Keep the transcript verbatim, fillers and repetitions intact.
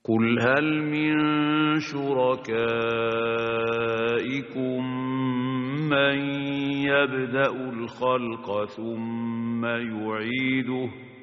قل هل من شركائكم من يبدأ الخلق ثم يعيده